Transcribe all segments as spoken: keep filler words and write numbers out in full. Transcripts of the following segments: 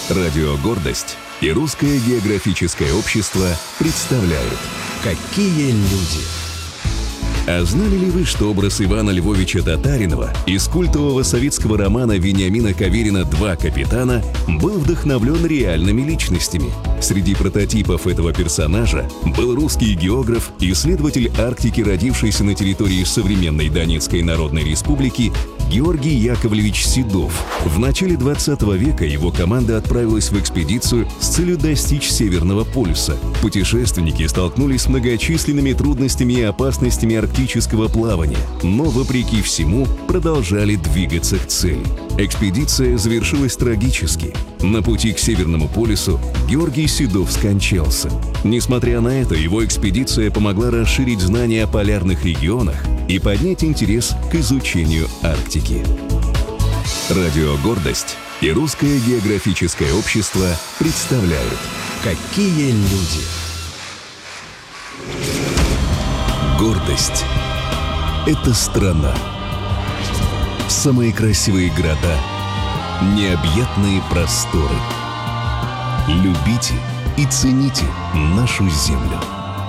Радио «Гордость» и Русское географическое общество представляют «Какие люди». А знали ли вы, что образ Ивана Львовича Татаринова из культового советского романа Вениамина Каверина «Два капитана» был вдохновлен реальными личностями? Среди прототипов этого персонажа был русский географ, исследователь Арктики, родившийся на территории современной Донецкой Народной Республики, Георгий Яковлевич Седов. В начале двадцатого века его команда отправилась в экспедицию с целью достичь Северного полюса. Путешественники столкнулись с многочисленными трудностями и опасностями арктического плавания, но, вопреки всему, продолжали двигаться к цели. Экспедиция завершилась трагически. На пути к Северному полюсу Георгий Седов скончался. Несмотря на это, его экспедиция помогла расширить знания о полярных регионах и поднять интерес к изучению Арктики. Радио «Гордость» и Русское географическое общество представляют «Какие люди». Гордость – это страна. Самые красивые города, необъятные просторы. Любите и цените нашу землю.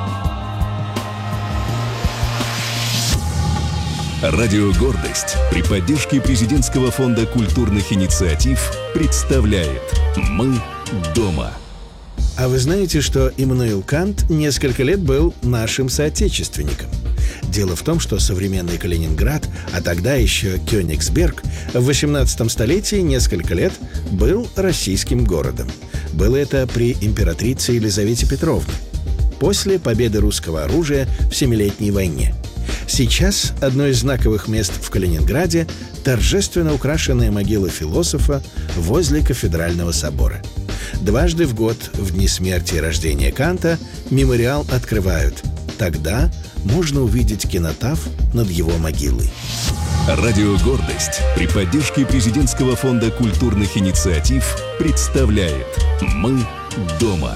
Радио «Гордость» при поддержке Президентского фонда культурных инициатив представляет «Мы дома». А вы знаете, что Иммануил Кант несколько лет был нашим соотечественником? Дело в том, что современный Калининград, а тогда еще Кёнигсберг, в восемнадцатом столетии несколько лет был российским городом. Было это при императрице Елизавете Петровне, после победы русского оружия в Семилетней войне. Сейчас одно из знаковых мест в Калининграде – торжественно украшенная могила философа возле кафедрального собора. Дважды в год, в дни смерти и рождения Канта, мемориал открывают. Тогда можно увидеть кинотаф над его могилой. Радио «Гордость» при поддержке Президентского фонда культурных инициатив представляет «Мы дома».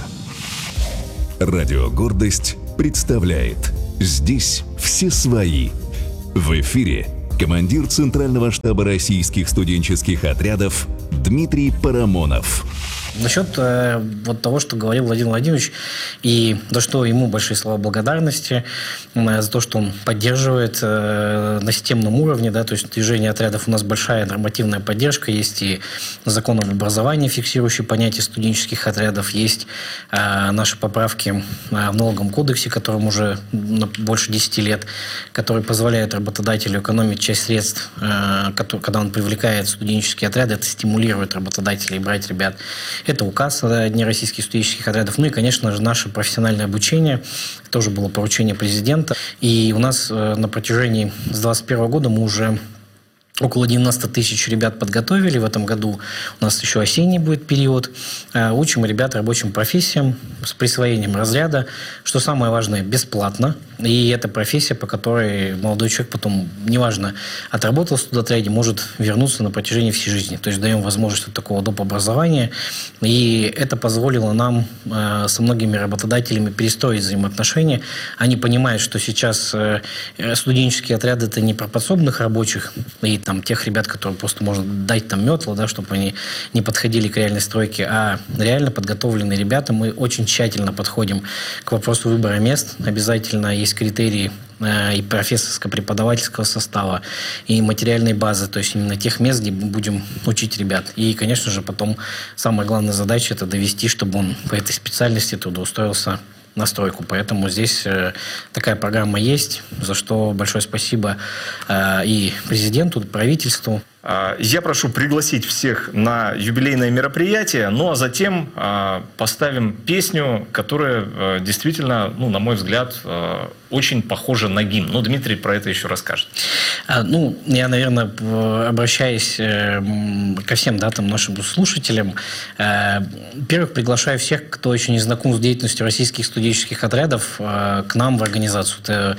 Радио «Гордость» представляет «Здесь все свои». В эфире командир Центрального штаба российских студенческих отрядов Дмитрий Парамонов. Насчет э, вот того, что говорил Владимир Владимирович, и за что ему большие слова благодарности, э, за то, что он поддерживает э, на системном уровне, да, то есть движение отрядов у нас большая нормативная поддержка, есть и закон об образовании, фиксирующий понятие студенческих отрядов, есть э, наши поправки э, в налоговом кодексе, которым уже больше десяти лет, который позволяет работодателю экономить часть средств, э, который, когда он привлекает студенческие отряды, это стимулирует работодателей брать ребят. Это указ о Дне российских студенческих отрядов. Ну и, конечно же, наше профессиональное обучение. Тоже было поручение президента. И у нас на протяжении с двадцать первого года мы уже около девяноста тысяч ребят подготовили. В этом году у нас еще осенний будет период. Учим ребят рабочим профессиям с присвоением разряда. Что самое важное, бесплатно. И это профессия, по которой молодой человек потом, неважно, отработал в студотряде, может вернуться на протяжении всей жизни. То есть даем возможность такого доп. Образования. И это позволило нам э, со многими работодателями перестроить взаимоотношения. Они понимают, что сейчас э, студенческие отряды – это не про подсобных рабочих и там, тех ребят, которым просто можно дать там метло, да, чтобы они не подходили к реальной стройке, а реально подготовленные ребята. Мы очень тщательно подходим к вопросу выбора мест. Обязательно есть критерии э, и профессорско-преподавательского состава, и материальной базы, то есть именно тех мест, где мы будем учить ребят. И, конечно же, потом самая главная задача – это довести, чтобы он по этой специальности трудоустроился на стройку. Поэтому здесь э, такая программа есть, за что большое спасибо э, и президенту, и правительству. Я прошу пригласить всех на юбилейное мероприятие, ну а затем э, поставим песню, которая э, действительно, ну, на мой взгляд, э, очень похожа на гимн. Ну, Дмитрий про это еще расскажет. А, ну, я, наверное, обращаясь э, ко всем, да, там, нашим слушателям, э, во-первых, приглашаю всех, кто еще не знаком с деятельностью российских студенческих отрядов, э, к нам в организацию. Это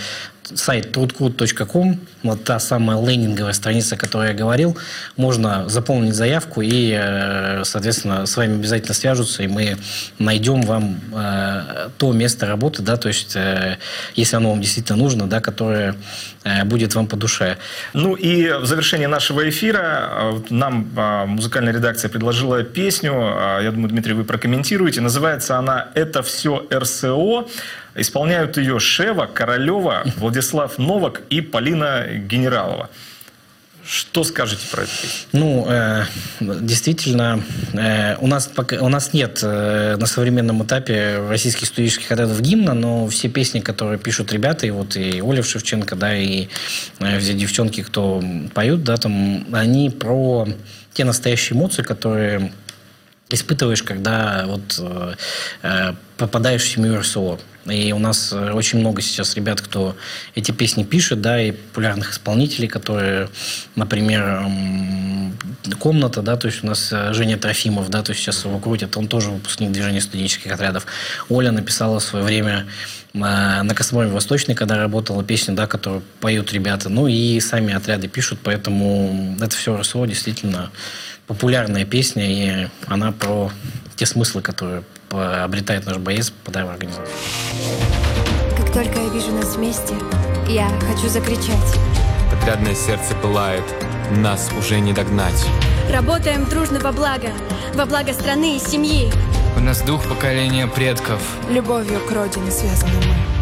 сайт трудкрут точка ком, вот та самая лендинговая страница, о которой я говорил, можно заполнить заявку, и, соответственно, с вами обязательно свяжутся, и мы найдем вам то место работы, да, то есть, если оно вам действительно нужно, да, которое будет вам по душе. Ну и в завершении нашего эфира нам музыкальная редакция предложила песню, я думаю, Дмитрий, вы прокомментируете, называется она «Это все эр эс о». Исполняют ее Шева, Королева, Владислав Новак и Полина Генералова. Что скажете про эту песню? Ну, э, действительно, э, у, нас пока, у нас нет э, на современном этапе российских студенческих отрядов гимна, но все песни, которые пишут ребята, и вот и Оля Шевченко, да, и э, все девчонки, кто поют, да, там, они про те настоящие эмоции, которые испытываешь, когда вот э, попадаешь в семью эр эс о. И у нас очень много сейчас ребят, кто эти песни пишет, да, и популярных исполнителей, которые, например, «Комната», да, то есть у нас Женя Трофимов, да, то есть сейчас его крутят, он тоже выпускник движения студенческих отрядов. Оля написала в свое время на Космодроме Восточный, когда работала, песню, да, которую поют ребята. Ну и сами отряды пишут, поэтому это все эр эс о действительно популярная песня, и она про те смыслы, которые обретает наш боец, попадая в организацию. Как только я вижу нас вместе, я хочу закричать. Отрядное сердце пылает, нас уже не догнать. Работаем дружно во благо, во благо страны и семьи. У нас дух поколения предков. Любовью к родине связаны мы.